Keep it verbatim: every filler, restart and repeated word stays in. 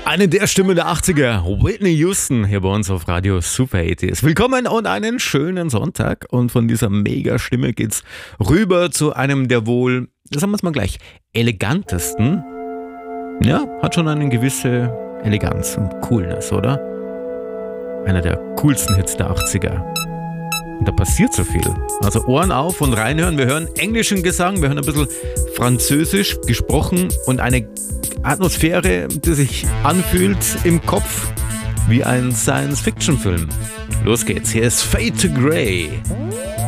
Eine der Stimmen der achtziger, Whitney Houston, hier bei uns auf Radio Super achtziger. Willkommen und einen schönen Sonntag. Und von dieser Mega-Stimme geht's rüber zu einem der wohl, sagen wir es mal gleich, elegantesten. Ja, hat schon eine gewisse Eleganz und Coolness, oder? Einer der coolsten Hits der achtziger. Und da passiert so viel. Also Ohren auf und reinhören. Wir hören englischen Gesang, wir hören ein bisschen Französisch gesprochen und eine Atmosphäre, die sich anfühlt im Kopf wie ein Science-Fiction-Film. Los geht's, hier ist Fade to Grey.